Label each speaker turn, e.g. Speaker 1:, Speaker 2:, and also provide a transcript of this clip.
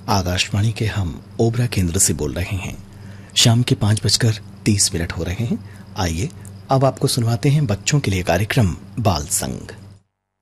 Speaker 1: आकाशवाणी के हम ओबरा केंद्र से बोल रहे हैं। शाम के 5:30 हो रहे हैं। आइए अब आपको सुनवाते हैं बच्चों के लिए कार्यक्रम बाल संग।